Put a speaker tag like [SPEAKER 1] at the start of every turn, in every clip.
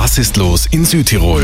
[SPEAKER 1] Was ist los in Südtirol?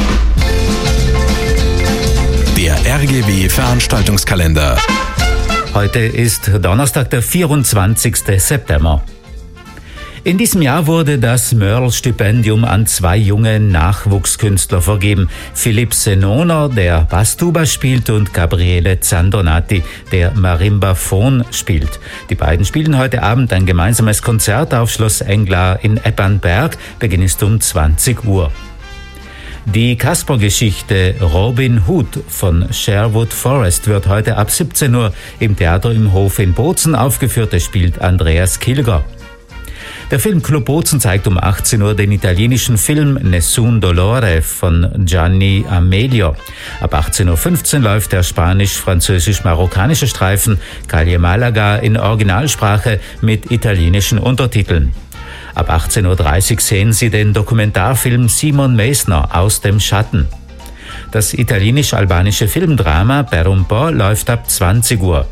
[SPEAKER 1] Der RGW Veranstaltungskalender.
[SPEAKER 2] Heute ist Donnerstag, der 24. September. In diesem Jahr wurde das Mörl-Stipendium an 2 junge Nachwuchskünstler vergeben. Philipp Senoner, der Basstuba spielt, und Gabriele Zandonati, der Marimbaphon spielt. Die beiden spielen heute Abend ein gemeinsames Konzert auf Schloss Englar in Eppernberg. Beginn ist um 20 Uhr. Die Kasper-Geschichte Robin Hood von Sherwood Forest wird heute ab 17 Uhr im Theater im Hof in Bozen aufgeführt. Es spielt Andreas Kilger. Der Filmclub Bozen zeigt um 18 Uhr den italienischen Film Nessun Dolore von Gianni Amelio. Ab 18.15 Uhr läuft der spanisch-französisch-marokkanische Streifen Calle Malaga in Originalsprache mit italienischen Untertiteln. Ab 18.30 Uhr sehen Sie den Dokumentarfilm Simon Meisner aus dem Schatten. Das italienisch-albanische Filmdrama Per un po' läuft ab 20 Uhr.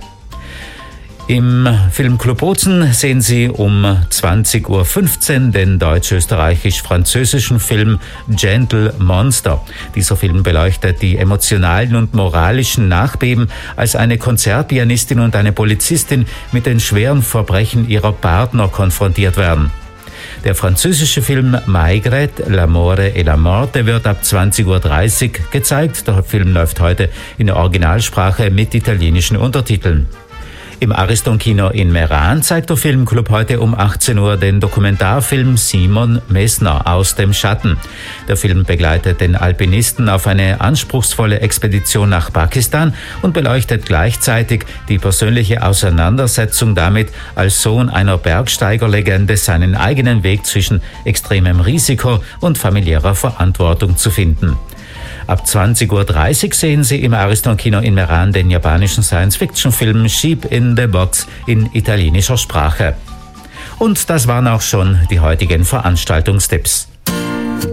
[SPEAKER 2] Im Filmclub Bozen sehen Sie um 20.15 Uhr den deutsch-österreichisch-französischen Film Gentle Monster. Dieser Film beleuchtet die emotionalen und moralischen Nachbeben, als eine Konzertpianistin und eine Polizistin mit den schweren Verbrechen ihrer Partner konfrontiert werden. Der französische Film Maigret, l'amore e la morte wird ab 20.30 Uhr gezeigt. Der Film läuft heute in der Originalsprache mit italienischen Untertiteln. Im Ariston-Kino in Meran zeigt der Filmclub heute um 18 Uhr den Dokumentarfilm Simon Meisner aus dem Schatten. Der Film begleitet den Alpinisten auf eine anspruchsvolle Expedition nach Pakistan und beleuchtet gleichzeitig die persönliche Auseinandersetzung damit, als Sohn einer Bergsteigerlegende seinen eigenen Weg zwischen extremem Risiko und familiärer Verantwortung zu finden. Ab 20.30 Uhr sehen Sie im Ariston-Kino in Meran den japanischen Science-Fiction-Film Sheep in the Box in italienischer Sprache. Und das waren auch schon die heutigen Veranstaltungstipps.